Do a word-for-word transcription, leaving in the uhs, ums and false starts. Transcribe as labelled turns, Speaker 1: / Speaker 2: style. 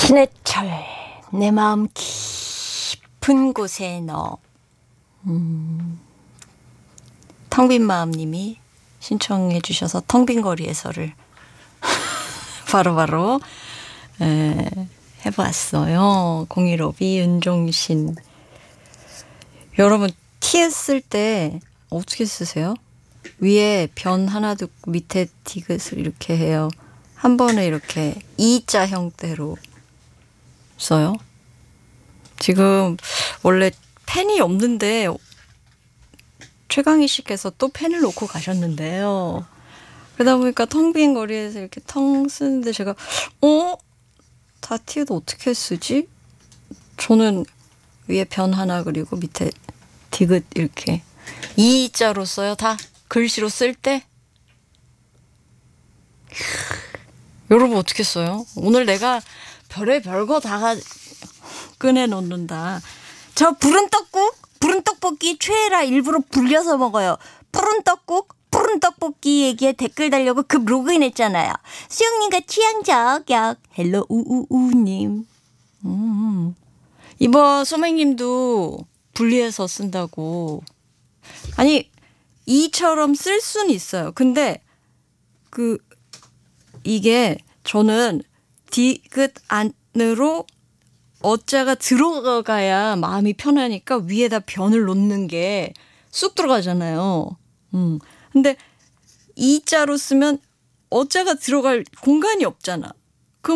Speaker 1: 신해철 내 마음 깊은 곳에 넣어. 음, 텅빈 마음님이 신청해 주셔서 텅빈 거리에서를 바로바로 에, 해봤어요. 공일오비 윤종신. 여러분 티 쓸 때 어떻게 쓰세요? 위에 변 하나 두고 밑에 디귿을 이렇게 해요. 한 번에 이렇게 이자 형태로 써요. 지금 원래 펜이 없는데 최강희 씨께서 또 펜을 놓고 가셨는데요. 그러다 보니까 텅 빈 거리에서 이렇게 텅 쓰는데 제가 어? 다티에도 어떻게 쓰지? 저는 위에 변 하나 그리고 밑에 디귿 이렇게 이자로 써요. 다 글씨로 쓸 때. 여러분 어떻게 써요? 오늘 내가 별의 별거 다 꺼내놓는다. 저 푸른 떡국, 푸른 떡볶이 최애라 일부러 불려서 먹어요. 푸른 떡국, 푸른 떡볶이 얘기에 댓글 달려고 급 로그인 했잖아요. 수영님과 취향 저격. 헬로 우우우님. 음. 이번 소맹님도 분리해서 쓴다고. 아니 이처럼 쓸 수는 있어요. 근데 그 이게 저는 디귿 안으로 어자가 들어가야 마음이 편하니까 위에다 변을 놓는 게 쑥 들어가잖아요. 음. 근데 이자로 쓰면 어자가 들어갈 공간이 없잖아.